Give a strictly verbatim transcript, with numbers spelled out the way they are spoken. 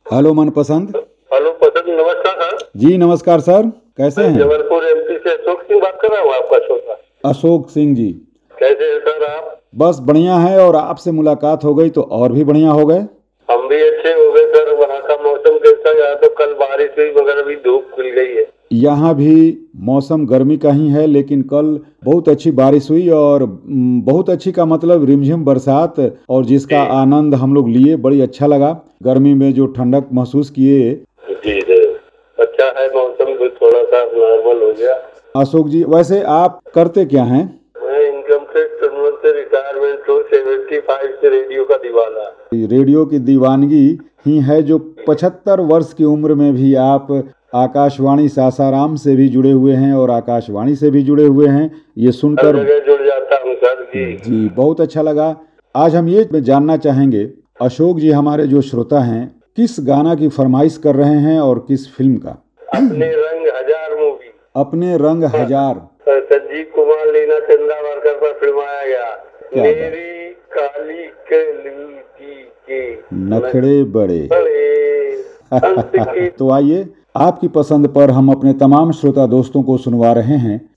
Hello मनपसंद। Hello पसंद, नमस्कार सर। जी नमस्कार सर, कैसे हैं? जबलपुर एमपी से अशोक सिंह बात कर रहा हूँ, आपका श्रोता। अशोक सिंह जी, कैसे हैं सर आप? बस बढ़िया है, और आपसे मुलाकात हो गई तो और भी बढ़िया हो गए। हम भी अच्छे हो गए सर। वहाँ का मौसम कैसा है? यहाँ तो कल बारिश हुई मगर अभी धूप खिल गई है। यहाँ भी मौसम गर्मी का ही है, लेकिन कल बहुत अच्छी बारिश हुई, और mm, बहुत अच्छी का मतलब रिमझिम बरसात, और जिसका जी आनंद हम लोग लिए, बड़ी अच्छा लगा। गर्मी में जो ठंडक महसूस किए। जी सर, अच्छा है, मौसम भी थोड़ा सा नॉर्मल हो गया। अशोक जी, वैसे आप करते क्या हैं? मैं इनकम टैक्स टर्मिनल से रिटायरमेंट हूँ। सेवेंटी फाइव से रेडियो का दीवाना। रेडियो की दीवानगी ही है जो पचहत्तर वर्ष की उम्र में भी आप आकाशवाणी सासाराम से भी जुड़े हुए हैं और आकाशवाणी से भी जुड़े हुए हैं। ये हर सुनकर जगह जुड़ जाता हूँ सर जी। जी बहुत अच्छा लगा। आज हम ये जानना चाहेंगे, अशोक जी हमारे जो श्रोता हैं, किस गाना की फरमाइश कर रहे हैं और किस फिल्म का? अपने रंग हजार मूवी। अपने रंग हजार। संजीव कुमार, लीना चंदावरकर पर फिल्माया गया। क्या बात। मेरी काली कलूटी के नखड़े बड़े। बड़े हंस के। तो आइए, आपकी पसंद पर हम अपने तमाम श्रोता दोस्तों को सुनवा रहे हैं